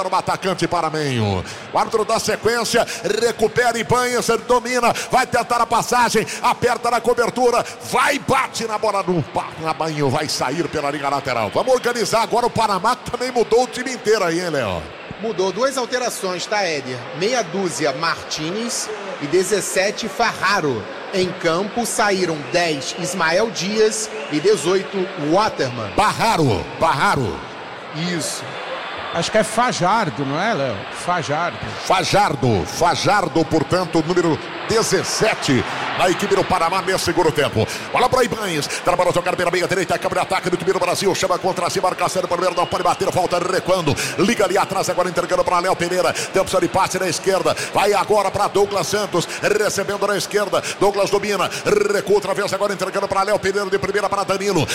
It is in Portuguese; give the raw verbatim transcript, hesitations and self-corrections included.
O atacante Paramenho. O árbitro da sequência, recupera Ibanez, domina, vai tentar a passagem, aperta na cobertura, vai, bate na bola do Paramenho, vai sair pela linha lateral. Vamos organizar agora o Panamá, que também mudou o time inteiro aí, hein, Léo? Mudou duas alterações, tá, Éder? Meia dúzia Martínez e dezessete Farraro. Em campo saíram dez Ismael Dias e dezoito Waterman. Barraro, Barraro. Isso. Acho que é Fajardo, não é, Léo? Fajardo. Fajardo, Fajardo, portanto, número dezessete na equipe do Panamá nesse segundo tempo. Bola para Ibanez, trabalhou jogar pela meia direita, câmara de ataque do time do Brasil, chama contra si, marcação do primeiro, não pode bater, volta recuando, liga ali atrás, agora entregando para Léo Pereira, tem opção de passe na esquerda, vai agora para Douglas Santos, recebendo na esquerda, Douglas domina, recua outra vez, agora entregando para Léo Pereira, de primeira para Danilo.